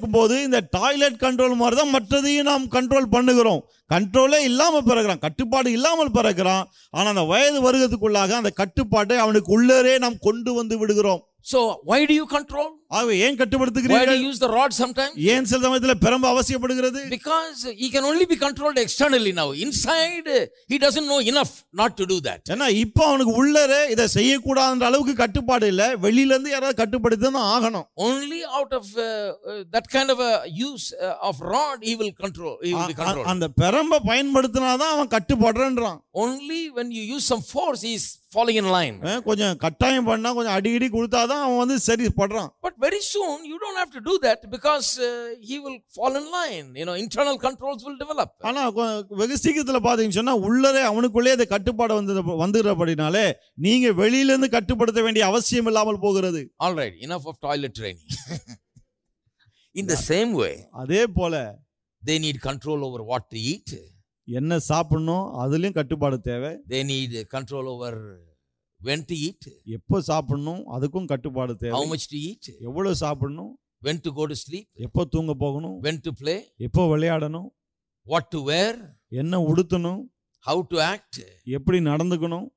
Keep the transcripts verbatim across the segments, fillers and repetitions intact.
இருக்கும்போது இந்த toilet control மாதிரி தான் மற்றதையும் நாம் கண்ட்ரோல் பண்ணுகிறோம். கண்ட்ரோலே இல்லாமல் பிறகுறான், கட்டுப்பாடு இல்லாமல் பிறகுறான். ஆனால் அந்த வயது வருகிறதுக்குள்ளாக அந்த கட்டுப்பாட்டை அவனுக்கு உள்ளரே நாம் கொண்டு வந்து விடுகிறோம். So why do you control? ஆகவே ஏன் Why கட்டுப்படுத்துகிறீர்கள்? do you use the rod sometimes? ஏன் சில சமயத்தில் பிரம்பு அவசியப்படுகிறது? Because he can only be controlled externally now. Inside he doesn't know enough not to do that. ஏன்னா இப்போ அவனுக்கு உள்ளரே இதை செய்யக்கூடாதுன்ற அளவுக்கு கட்டுப்பாடு இல்லை. வெளியில இருந்து யாராவது கட்டுப்படுத்தி தான் ஆகணும். Only out of uh, uh, that kind of a use uh, of rod he will control. He will be controlled. அந்த பிரம்பை பயன்படுத்தினாதான் அவன் கட்டுப்படுறான்றான். Only when you use some force he is falling in line. கொஞ்சம் கட்டாயம் பண்ணா கொஞ்சம் அடிக்கடி கொடுத்தாதான் அவன் வந்து சரி படுறான். But very soon you don't have to do that because uh, he will fall in line. You know, internal controls will develop. ஆனா வெகு சீக்கிரத்துல பாத்தீங்கன்னு சொன்னா உள்ளரே அவனுக்குள்ளே இந்த கட்டுப்பாடு வந்து வந்துறபடினாலே நீங்க வெளியில இருந்து கட்டுப்படுத்த வேண்டிய அவசியம் இல்லாமல் போகிறது. All right, enough of toilet training. In the same way, அதே போல they need control over what to eat. என்ன சாப்பிடணும் அதுலயும் கட்டுப்பாடு தேவை. They need control over when to eat. எப்போ சாப்பிடணும் அதுக்கும் கட்டுப்பாடு தேவை. How much to eat. எவ்வளவு சாப்பிடணும். When to go to sleep. எப்போ தூங்க போகணும். When to play. எப்போ விளையாடணும். What to wear. என்ன உடுத்தணும். How to act. எப்படி நடந்துக்கணும்.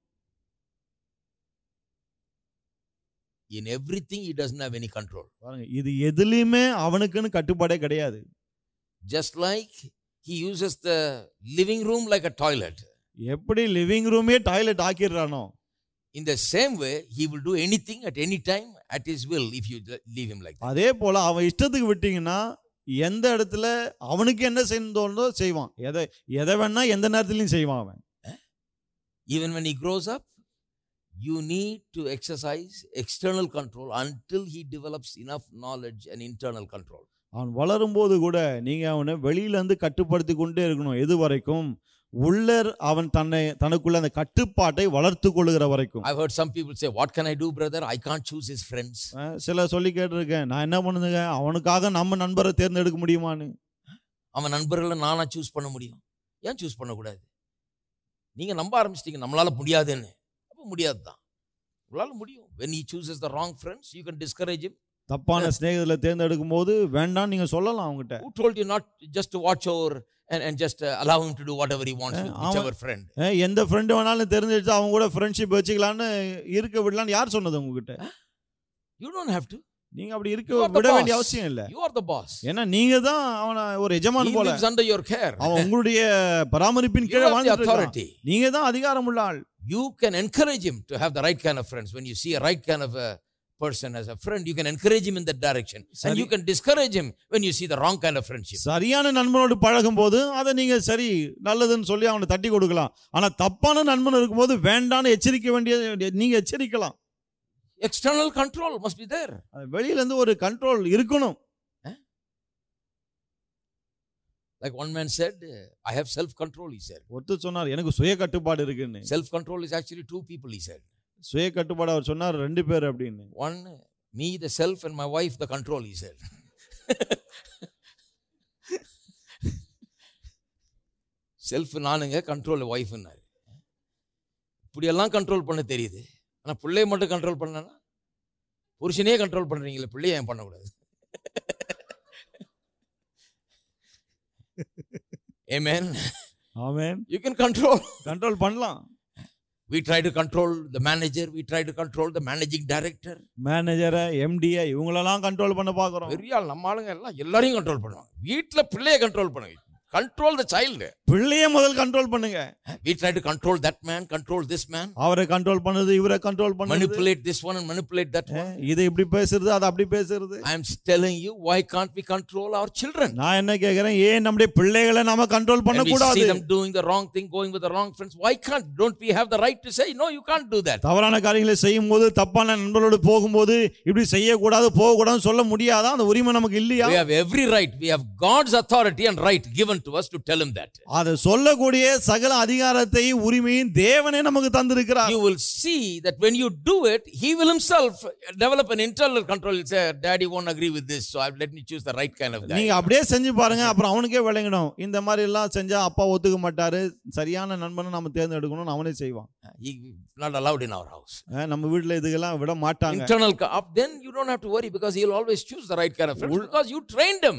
In everything he doesn't have any control. பாருங்க இது எதிலுமே அவனுக்குன்னு கட்டுப்பாடே கிடையாது. Just like he uses the living room like a toilet. எப்படி லிவிங் ரூமே toilet ஆக்கிடுறானோ. In the same way he will do anything at any time at his will if you leave him like that. அதே போல அவன் இஷ்டத்துக்கு விட்டீங்கன்னா எந்த இடத்துல அவனுக்கு என்ன செய்யணும்னோ செய்வான். எதை எதை வேணா எந்த நேரத்திலையும் செய்வான் அவன். Even when he grows up you need to exercise external control until he develops enough knowledge and internal control. அவன் வளரும்போது கூட நீங்க அவனை வெளியில இருந்து கட்டுப்படுத்தி கொண்டே இருக்கணும். எது வரைக்கும் உள்ளர் அவன் தன்னை தனக்குள்ள அந்த கட்டுப்பாட்டை வளர்த்து கொள்ளுகிற வரைக்கும். I've heard some people say, what can I do brother? I can't choose his friends. சில சொல்லி கேட்டிருக்கேன், நான் என்ன பண்ணுங்க அவனுக்காக நம்ம நண்பரை தேர்ந்தெடுக்க முடியுமான்னு. அவன் நண்பர்களை நானா சூஸ் பண்ண முடியும்? ஏன் சூஸ் பண்ணக்கூடாது? நீங்க நம்ப ஆரம்பிச்சிட்டீங்க நம்மளால முடியாதுன்னு. அப்போ முடியாது தான். உங்களால முடியும். When he chooses the wrong friends you can discourage him. தப்பான சிநேகிதரை தேர்ந்தெடுக்கும் போது வேண்டாம் நீங்க சொல்லலாம் அவங்ககிட்ட. Who told you not just to watch over and and just uh, allow him to do whatever he wants with whichever friend? எந்த friend வேணாலும் தெரிஞ்சிட்டு அவங்க கூட ஃப்ரெண்ட்ஷிப் வச்சுக்கலாம்னு இருக்க விடலாம்னு யார் சொன்னது உங்ககிட்ட? You don't have to. நீங்க அப்படி இருக்க விட வேண்டிய அவசியம் இல்ல. You are the boss. ஏன்னா நீங்க தான் அவன ஒரு எஜமான் போல. He lives under your care. அவன் உங்களுடைய பராமரிப்பின் கீழ வாழ்ந்துட்டு இருக்கான். நீங்க தான் அதிகாரம் உள்ள ஆள். You can encourage him to have the right kind of friends. When you see a right kind of a person as a friend you can encourage him in that direction. And you can discourage him when you see the wrong kind of friendship. சரியான நண்பனோடு பழகும்போது அதை நீங்க சரி நல்லதுன்னு சொல்லி அவனை தட்டி கொடுக்கலாம். ஆனா தப்பான நண்பன் இருக்கும்போது வேண்டான்னு எச்சரிக்க வேண்டிய நீங்க எச்சரிக்கலாம். External control must be there. வெளியில இருந்து ஒரு கண்ட்ரோல் இருக்கணும். Like one man said, I have self control, he said. ஒருத்தர் சொன்னார் எனக்கு சுய கட்டுப்பாடு இருக்குன்னு. Self control is actually two people, he said. சுய கட்டுப்பாடு அவர் சொன்னார் ரெண்டு பேர் அப்படின்னு. One, me the self and my wife the control, he said. Self நானுங்க, கண்ட்ரோல் ஒய்ஃப்னாரு. இப்படியெல்லாம் கண்ட்ரோல் பண்ண தெரியுது. ஆனால் பிள்ளைய மட்டும் கண்ட்ரோல் பண்ணனா புருஷனே கண்ட்ரோல் பண்ணுறீங்களே பிள்ளைய ஏன் பண்ணக்கூடாது? Amen. Amen. You can control. Control பண்ணலாம். We try to control the manager, we try to control the managing director. Manager, empty இவங்களெல்லாம் கண்ட்ரோல் பண்ண பார்க்குறோம். பெரிய ஆள் நம்ம ஆளுங்க எல்லாம் எல்லாரையும் கண்ட்ரோல் பண்ணுவாங்க. வீட்டில் பிள்ளைய கண்ட்ரோல் பண்ணுங்க. Control the child. பிள்ளைய முதல் கண்ட்ரோல் பண்ணுங்க. We try to control that man, control this man. அவரை கண்ட்ரோல் பண்ணுது, இவரை கண்ட்ரோல் பண்ணுது. Manipulate this one and manipulate that one. இது இப்படி பேசுறது, அது அப்படி பேசுறது. I am telling you, why can't we control our children? நான் என்ன கேக்குறேன், ஏன் நம்முடைய பிள்ளைகளை நாம கண்ட்ரோல் பண்ண கூடாது? We see them doing the wrong thing, going with the wrong friends. Why can't don't we have the right to say no, you can't do that? தவறான காரியங்களை செய்யும்போது, தப்பான நண்பர்களோடு போகும்போது இப்படி செய்ய கூடாது, போக கூடாதுன்னு சொல்ல முடியாதா? அந்த உரிமை நமக்கு இல்லையா? We have every right. We have God's authority and right given to us to tell him that. அது சொல்லக்கூடிய சகல அதிகாரத்தை உரிமையும் தேவனே நமக்கு தந்திருக்கிறார். You will see that when you do it, he will himself develop an internal control. He'll say, Daddy won't agree with this, so I'll let me choose the right kind of guy. நீங்க அப்படியே செஞ்சு பாருங்க, அப்புறம் அவனுக்கே விளங்கணும். இந்த மாதிரி எல்லாம் செஞ்சா அப்பா ஒத்துக்க மாட்டாரு, சரியான நண்பனை நாம தேர்ந்தெடுக்கணும்னு அவனே செய்வான். He not allowed in our house. நம்ம வீட்ல இதுக்கெல்லாம் விட மாட்டாங்க. Internal, then you don't have to worry because he'll always choose the right kind of friends because you trained him.